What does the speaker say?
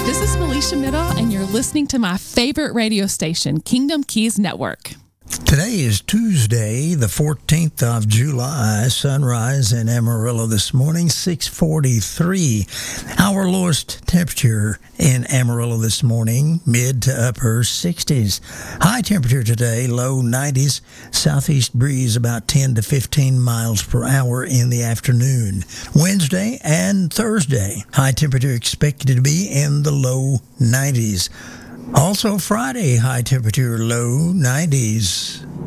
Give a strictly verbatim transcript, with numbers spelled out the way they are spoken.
This is Felicia Middle, and you're listening to my favorite radio station, Kingdom Keys Network. Today is Tuesday, the fourteenth of July. Sunrise in Amarillo this morning, six forty-three. Our lowest temperature in Amarillo this morning, mid to upper sixties. High temperature today, low nineties. Southeast breeze about ten to fifteen miles per hour in the afternoon. Wednesday and Thursday, high temperature expected to be in the low nineties. Also Friday, high temperature, low nineties.